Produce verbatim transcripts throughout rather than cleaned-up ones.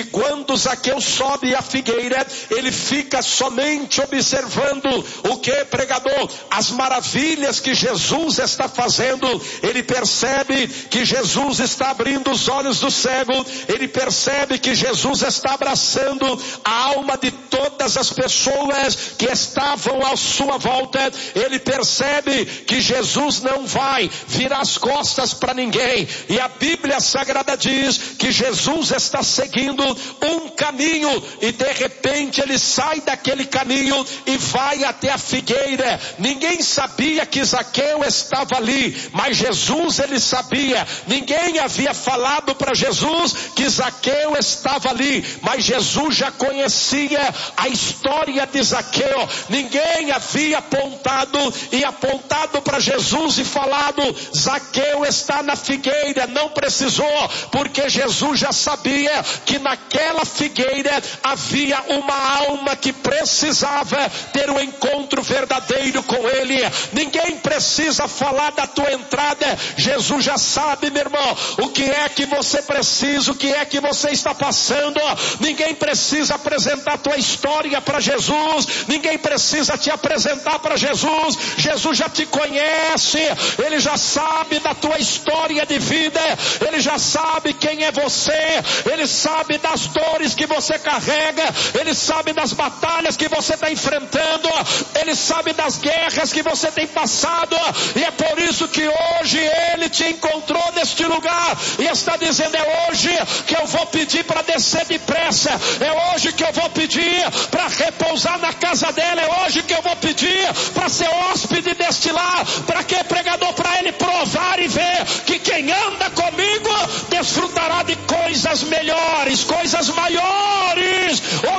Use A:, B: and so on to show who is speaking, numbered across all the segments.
A: que quando Zaqueu sobe a figueira, ele fica somente observando o que, pregador? As maravilhas que Jesus está fazendo. Ele percebe que Jesus está abrindo os olhos do cego, ele percebe que Jesus está abraçando a alma de todas as pessoas que estavam à sua volta. Ele percebe que Jesus não vai virar as costas para ninguém, e a Bíblia Sagrada diz que Jesus está seguindo um caminho, e de repente ele sai daquele caminho e vai até a figueira. Ninguém sabia que Zaqueu estava ali, mas Jesus ele sabia. Ninguém havia falado para Jesus que Zaqueu estava ali, mas Jesus já conhecia a história de Zaqueu. Ninguém havia apontado e apontado para Jesus e falado: Zaqueu está na figueira. Não precisou, porque Jesus já sabia que naquela figueira havia uma alma que precisava ter um encontro verdadeiro com ele. Ninguém precisa falar da tua entrada. Jesus já sabe, meu irmão, o que é que você precisa, o que é que você está passando. Ninguém precisa apresentar a tua história para Jesus, ninguém precisa te apresentar para Jesus. Jesus já te conhece, ele já sabe da tua história de vida, ele já sabe quem é você, ele sabe das dores que você carrega, ele sabe das batalhas que você está enfrentando, ele sabe das guerras que você tem passado, e é por isso que hoje ele te encontrou neste lugar e está dizendo: é hoje que eu vou pedir para descer depressa, é hoje que eu vou pedir para repousar na casa dela, é hoje que eu vou pedir para ser hóspede deste lar. Para que, pregador? Para ele provar e ver que quem anda comigo desfrutará de coisas melhores, coisas maiores. Oh,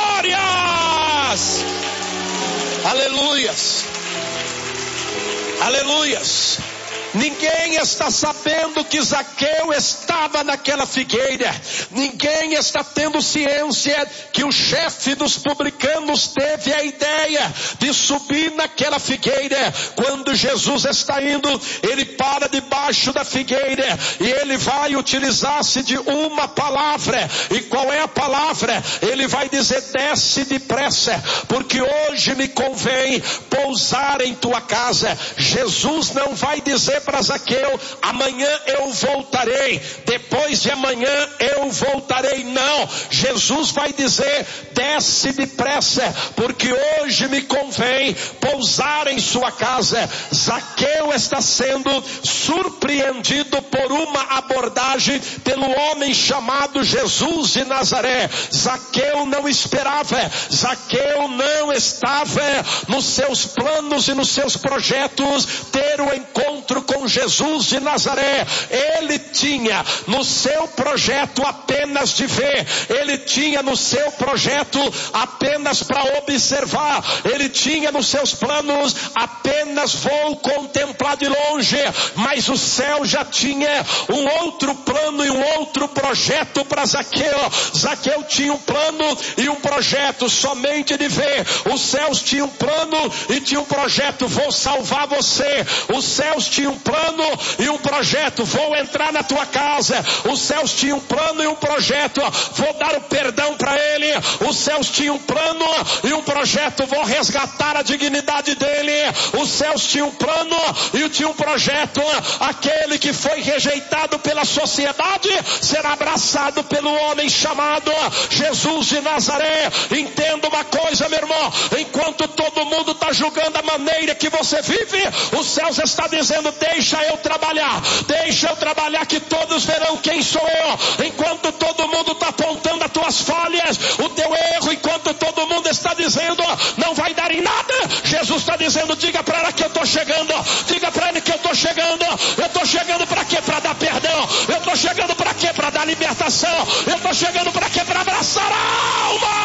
A: glórias! Aleluias! Aleluias! Ninguém está sabendo que Zaqueu estava naquela figueira. Ninguém está tendo ciência que o chefe dos publicanos teve a ideia de subir naquela figueira. Quando Jesus está indo, ele para debaixo da figueira e ele vai utilizar-se de uma palavra. E qual é a palavra? Ele vai dizer: desce depressa, porque hoje me convém pousar em tua casa. Jesus não vai dizer para Zaqueu: amanhã eu voltarei, depois de amanhã eu voltarei. Não, Jesus vai dizer: desce depressa, porque hoje me convém pousar em sua casa. Zaqueu está sendo surpreendido por uma abordagem pelo homem chamado Jesus de Nazaré. Zaqueu não esperava, Zaqueu não estava nos seus planos e nos seus projetos ter um encontro com Jesus de Nazaré. Ele tinha no seu projeto apenas de ver, ele tinha no seu projeto apenas para observar, ele tinha nos seus planos apenas vou contemplar de longe, mas o céu já tinha um outro plano e um outro projeto para Zaqueu. Zaqueu tinha um plano e um projeto somente de ver, os céus tinham um plano e tinha um projeto: vou salvar você. Os céus tinham um plano e um projeto: vou entrar na tua casa. Os céus tinham um plano e um projeto: vou dar o perdão para ele. Os céus tinham um plano e um projeto: vou resgatar a dignidade dele. Os céus tinham um plano e tinham um projeto: aquele que foi rejeitado pela sociedade será abraçado pelo homem chamado Jesus de Nazaré. Entenda uma coisa, meu irmão, enquanto todo mundo está julgando a maneira que você vive, os céus está dizendo: deixa eu trabalhar, deixa eu trabalhar que todos verão quem sou eu. Enquanto todo mundo está apontando as tuas falhas, o teu erro, enquanto todo mundo está dizendo não vai dar em nada, Jesus está dizendo: diga para ela que eu estou chegando, diga para ele que eu estou chegando. Eu estou chegando para quê? Para dar perdão. Eu estou chegando para quê? Para dar libertação. Eu estou chegando para quê? Para abraçar a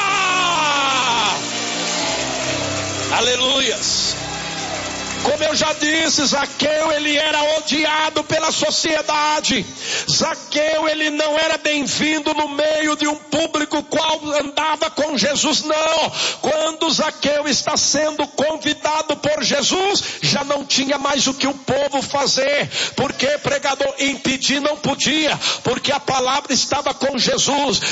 A: alma. Aleluias. Como eu já disse, Zaqueu ele era odiado pela sociedade. Zaqueu ele não era bem-vindo no meio de um público qual andava com Jesus, não. Quando Zaqueu está sendo convidado por Jesus, já não tinha mais o que o povo fazer, porque pregador impedir não podia, porque a palavra estava com Jesus.